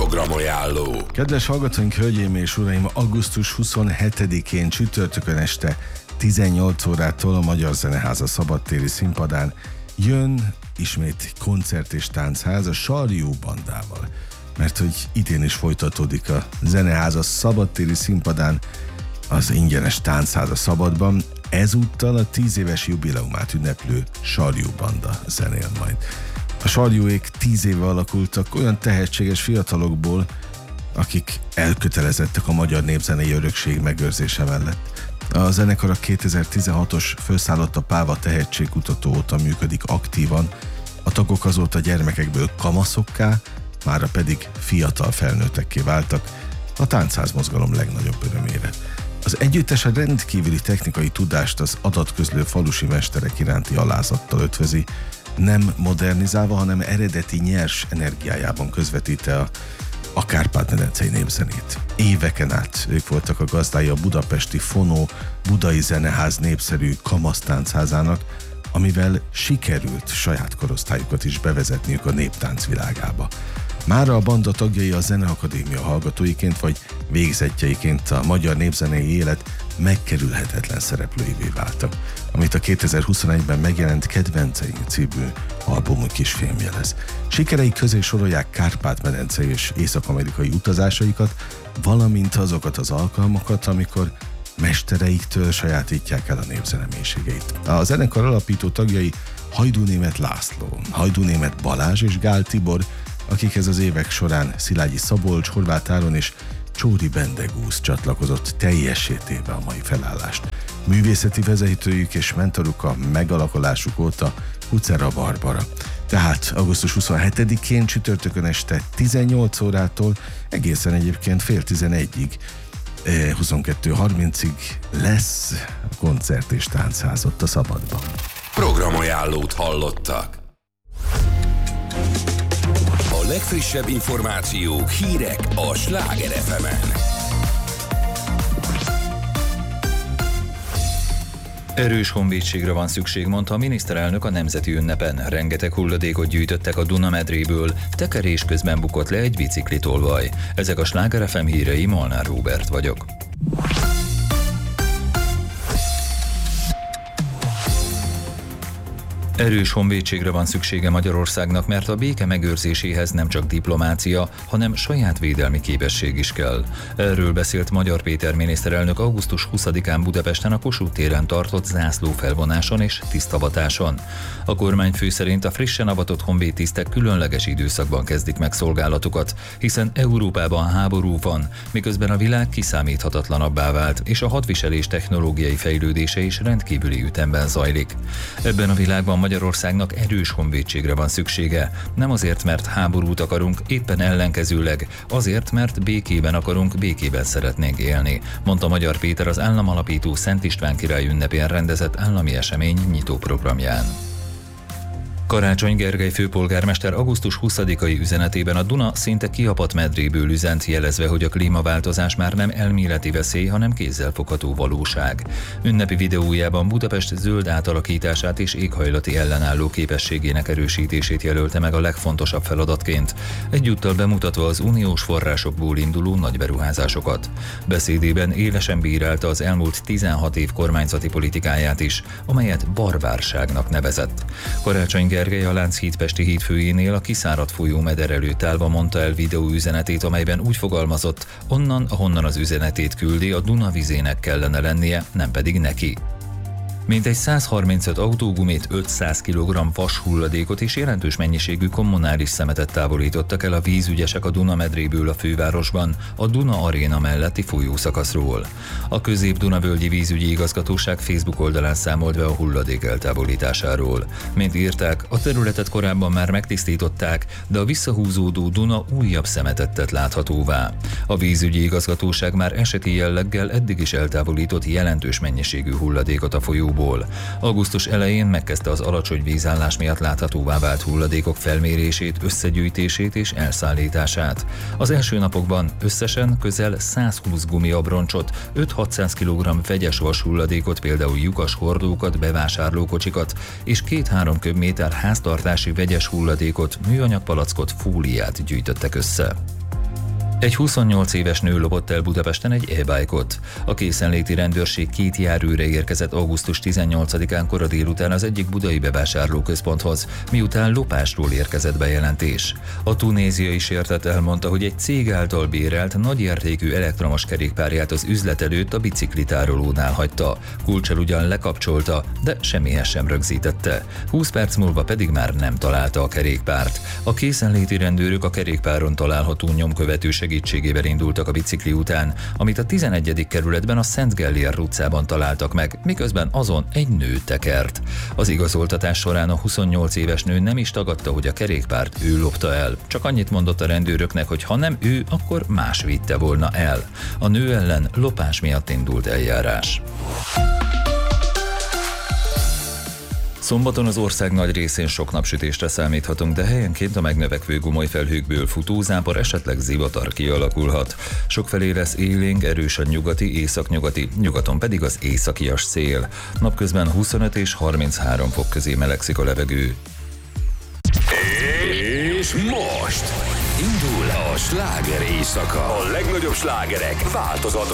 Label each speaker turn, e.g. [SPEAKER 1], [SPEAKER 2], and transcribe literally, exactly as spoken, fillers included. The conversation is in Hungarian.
[SPEAKER 1] Programajánló.
[SPEAKER 2] Kedves hallgatóink, hölgyeim és uraim, augusztus huszonhetedikén csütörtökön este tizennyolc órától a Magyar Zeneháza szabadtéri színpadán jön ismét koncert és táncház a Sarjú bandával. Mert hogy idén is folytatódik a Zeneháza szabadtéri színpadán az ingyenes táncház a Szabadban, ezúttal a tíz éves jubileumát ünneplő Sarjú banda zenél majd. A Sarjúék tíz éve alakultak olyan tehetséges fiatalokból, akik elkötelezettek a magyar népzenei örökség megőrzése mellett. A zenekar a kétezer-tizenhatos Fölszállott a Páva tehetségkutató óta működik aktívan, a tagok azóta gyermekekből kamaszokká, mára pedig fiatal felnőttekké váltak, a táncház mozgalom legnagyobb örömére. Az együttes a rendkívüli technikai tudást az adatközlő falusi mesterek iránti alázattal ötvözi, nem modernizálva, hanem eredeti nyers energiájában közvetít a, a kárpát-medencei népzenét. Éveken át ők voltak a gazdái a budapesti Fonó Budai Zeneház népszerű kamasztáncházának, amivel sikerült saját korosztályukat is bevezetniük a néptánc világába. Mára a banda tagjai a Zeneakadémia hallgatóiként vagy végzettjeiként a magyar népzenei élet megkerülhetetlen szereplőivé váltak, amit a kétezer-huszonegyben megjelent Kedvenceink című albumuk is fémjelez. Sikereik közé sorolják kárpát-medencei és észak-amerikai utazásaikat, valamint azokat az alkalmakat, amikor mestereiktől sajátítják el a népzene mélységeit. A zenekar alapító tagjai Hajdú-Németh László, Hajdú-Németh Balázs és Gál Tibor, akikhez az évek során Szilágyi Szabolcs, Horváth Áron és Csóri Bendegúz csatlakozott teljessé téve a mai felállást. Művészeti vezetőjük és mentoruk a megalakulásuk óta Kucera Barbara. Tehát augusztus huszonhetedikén csütörtökön este tizennyolc órától egészen egyébként fél tizenegyig, huszonkettő harmincig lesz koncert és táncház ott a Szabadban.
[SPEAKER 1] Programajánlót hallottak. A legfrissebb információk, hírek a Sláger ef emen.
[SPEAKER 3] Erős honvédségre van szükség, mondta a miniszterelnök a nemzeti ünnepen. Rengeteg hulladékot gyűjtöttek a Duna-medréből, tekerés közben bukott le egy biciklitolvaj. Ezek a Sláger ef em hírei, Molnár Róbert vagyok. Erős honvédségre van szüksége Magyarországnak, mert a béke megőrzéséhez nem csak diplomácia, hanem saját védelmi képesség is kell. Erről beszélt Magyar Péter miniszterelnök augusztus huszadikán Budapesten a Kossuth téren tartott zászlófelvonáson és tisztavatáson. A kormányfő szerint a frissen avatott honvédtisztek különleges időszakban kezdik meg szolgálatukat, hiszen Európában háború van, miközben a világ kiszámíthatatlanabbá vált, és a hadviselés technológiai fejlődése is rendkívüli ütemben zajlik. Ebben a világban Magyarországnak erős honvédségre van szüksége. Nem azért, mert háborút akarunk, éppen ellenkezőleg, azért, mert békében akarunk, békében szeretnénk élni, mondta Magyar Péter az államalapító Szent István király ünnepén rendezett állami esemény nyitó programján. Karácsony Gergely főpolgármester augusztus huszadikai üzenetében a Duna szinte kiapadt medréből üzent, jelezve, hogy a klímaváltozás már nem elméleti veszély, hanem kézzelfogható valóság. Ünnepi videójában Budapest zöld átalakítását és éghajlati ellenálló képességének erősítését jelölte meg a legfontosabb feladatként, egyúttal bemutatva az uniós forrásokból induló nagy beruházásokat. Beszédében élesen bírálta az elmúlt tizenhat év kormányzati politikáját is, amelyet barbárságnak nevezett. Karácsony Gergely a Lánchíd pesti hídfőjénél a kiszáradt folyó meder előtt állva mondta el videóüzenetét, amelyben úgy fogalmazott, onnan, ahonnan az üzenetét küldi, a Duna vizének kellene lennie, nem pedig neki. Mintegy száz harmincöt autógumit, ötszáz kilogramm vashulladékot és jelentős mennyiségű kommunális szemetet távolítottak el a vízügyesek a Duna-medréből a fővárosban, a Duna Aréna melletti folyószakaszról. A Közép-Duna-völgyi vízügyi igazgatóság Facebook oldalán számolt be a hulladék eltávolításáról. Mint írták, a területet korábban már megtisztították, de a visszahúzódó Duna újabb szemetet tett láthatóvá. A vízügyi igazgatóság már eseti jelleggel eddig is eltávolított jelentős mennyiségű hulladékot a folyóból. Augusztus elején megkezdte az alacsony vízállás miatt láthatóvá vált hulladékok felmérését, összegyűjtését és elszállítását. Az első napokban összesen közel százhúsz gumiabroncsot, öt-hatszáz kilogramm vegyes vashulladékot, például lyukas hordókat, bevásárlókocsikat és két-három köbméter háztartási vegyes hulladékot, műanyag palackot, fóliát gyűjtöttek össze. Egy huszonnyolc éves nő lopott el Budapesten egy e-bike-ot. A készenléti rendőrség két járőre érkezett augusztus tizennyolcadikán kora délután az egyik budai bevásárlóközponthoz, miután lopásról érkezett bejelentés. A tunéziai sértett elmondta, hogy egy cég által bérelt nagyértékű elektromos kerékpárját az üzlet előtt a biciklitárolónál hagyta. Kulccsal ugyan lekapcsolta, de semmihez sem rögzítette. húsz perc múlva pedig már nem találta a kerékpárt. A készenléti rendőrök a kerékpáron található nyomkövető segítségével indultak a bicikli után, amit a tizenegyedik kerületben a Szent Gellér utcában találtak meg, miközben azon egy nő tekert. Az igazoltatás során a huszonnyolc éves nő nem is tagadta, hogy a kerékpárt ő lopta el. Csak annyit mondott a rendőröknek, hogy ha nem ő, akkor más vitte volna el. A nő ellen lopás miatt indult eljárás. Szombaton az ország nagy részén sok napsütésre számíthatunk, de helyenként a megnövekvő gomoly felhőkből futó zápor, esetleg zivatar kialakulhat. Sokfelé lesz élénk, erősen nyugati, északnyugati, nyugaton pedig az északias szél. Napközben huszonöt és harminchárom fok közé melegszik a levegő.
[SPEAKER 1] És most indul a sláger éjszaka. A legnagyobb slágerek változatos